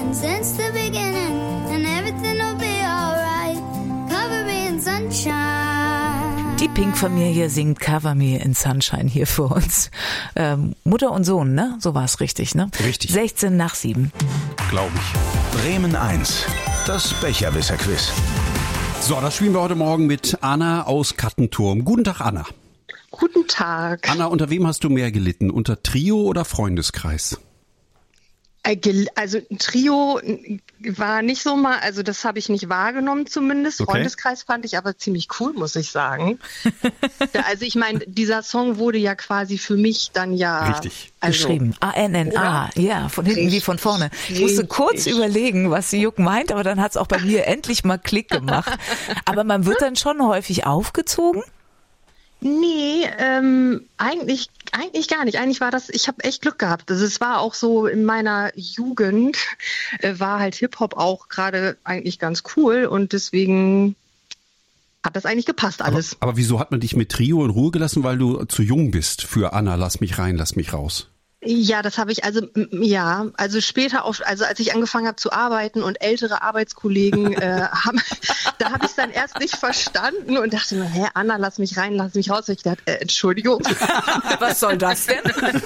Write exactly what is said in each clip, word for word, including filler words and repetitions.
since the beginning, and everything will be alright. Cover me in sunshine. Die Pink-Familie singt Cover Me in Sunshine hier für uns. Ähm, Mutter und Sohn, ne? So war es richtig, ne? Richtig. sechzehn nach sieben. Glaube ich. Bremen eins, das Becherwisser-Quiz. So, das spielen wir heute Morgen mit Anna aus Kattenturm. Guten Tag, Anna. Guten Tag. Anna, unter wem hast du mehr gelitten? Unter Trio oder Freundeskreis? Also Trio war nicht so mal, also das habe ich nicht wahrgenommen zumindest. Okay. Freundeskreis fand ich aber ziemlich cool, muss ich sagen. Also ich meine, dieser Song wurde ja quasi für mich dann ja... Richtig. Also, Geschrieben. A N N A, ja, von hinten wie von vorne. Ich musste kurz Richtig. überlegen, was Juck meint, aber dann hat es auch bei mir endlich mal Klick gemacht. Aber man wird dann schon häufig aufgezogen? Nee, ähm, eigentlich, eigentlich gar nicht. Eigentlich war das, ich habe echt Glück gehabt. Also es war auch so in meiner Jugend, äh, war halt Hip-Hop auch gerade eigentlich ganz cool und deswegen hat das eigentlich gepasst alles. Aber, aber wieso hat man dich mit Trio in Ruhe gelassen? Weil du zu jung bist für Anna, lass mich rein, lass mich raus. Ja, das habe ich, also m- ja, also später, auf, also als ich angefangen habe zu arbeiten und ältere Arbeitskollegen, äh, haben, da habe ich es dann erst nicht verstanden und dachte mir, hä, Anna, lass mich rein, lass mich raus. Und ich dachte, äh, Entschuldigung. Was soll das denn?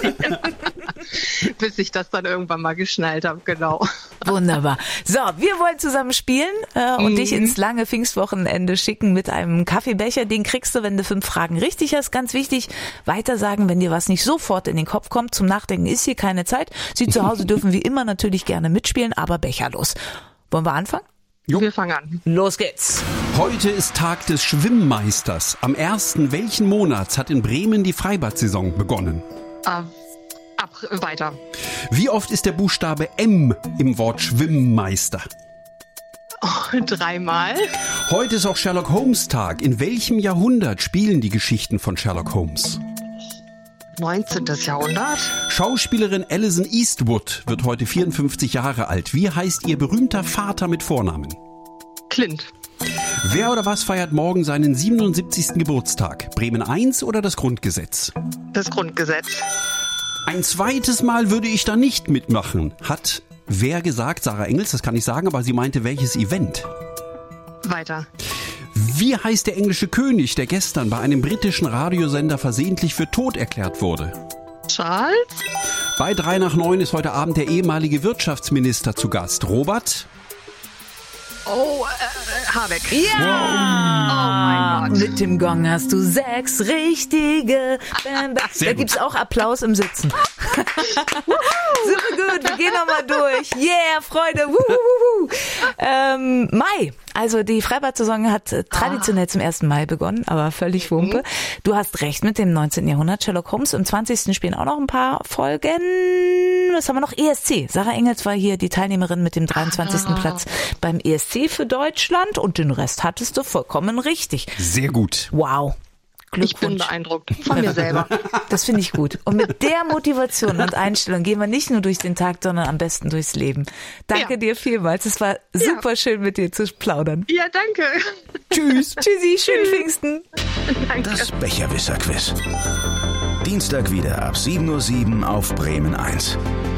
Bis ich das dann irgendwann mal geschnallt habe, genau. Wunderbar. So, wir wollen zusammen spielen äh, und Mhm. dich ins lange Pfingstwochenende schicken mit einem Kaffeebecher. Den kriegst du, wenn du fünf Fragen richtig hast. Ganz wichtig, weiter sagen, wenn dir was nicht sofort in den Kopf kommt. Zum Nachdenken ist hier keine Zeit. Sie zu Hause dürfen wie immer natürlich gerne mitspielen, aber becherlos. Wollen wir anfangen? Jo. Wir fangen an. Los geht's. Heute ist Tag des Schwimmmeisters. Am ersten welchen Monats hat in Bremen die Freibad-Saison begonnen? Äh, ab, weiter. Wie oft ist der Buchstabe M im Wort Schwimmmeister? Oh, dreimal. Heute ist auch Sherlock Holmes Tag. In welchem Jahrhundert spielen die Geschichten von Sherlock Holmes? neunzehnten. Jahrhundert. Schauspielerin Alison Eastwood wird heute vierundfünfzig Jahre alt. Wie heißt ihr berühmter Vater mit Vornamen? Clint. Wer oder was feiert morgen seinen siebenundsiebzigsten Geburtstag? Bremen eins oder das Grundgesetz? Das Grundgesetz. Ein zweites Mal würde ich da nicht mitmachen, hat wer gesagt? Sarah Engels, das kann ich sagen, aber sie meinte welches Event? Weiter. Wie heißt der englische König, der gestern bei einem britischen Radiosender versehentlich für tot erklärt wurde? Charles. Bei drei nach neun ist heute Abend der ehemalige Wirtschaftsminister zu Gast. Robert? Oh, äh, Habeck. Ja! Oh mein Gott. Mit dem Gong hast du sechs richtige. Bam, bam. Sehr Da gut. gibt's auch Applaus im Sitzen. Super gut, wir gehen nochmal durch. Yeah, Freude. Wuhuhuhu. Ähm, Mai. Also die Freibad-Saison hat äh, traditionell zum ersten Mai begonnen, aber völlig Wumpe. Du hast recht mit dem neunzehnten. Jahrhundert. Sherlock Holmes im zwanzigsten spielen auch noch ein paar Folgen. Was haben wir noch? E S C. Sarah Engels war hier die Teilnehmerin mit dem dreiundzwanzigsten. Platz beim E S C für Deutschland und den Rest hattest du vollkommen richtig. Sehr gut. Wow. Ich bin Glückwunsch. beeindruckt von mir selber. Das finde ich gut. Und mit der Motivation und Einstellung gehen wir nicht nur durch den Tag, sondern am besten durchs Leben. Danke Ja. dir vielmals. Es war super schön, mit dir zu plaudern. Ja, danke. Tschüss. Tschüssi. Schönen Pfingsten. Das Becherwisser-Quiz. Dienstag wieder ab sieben Uhr sieben auf Bremen eins.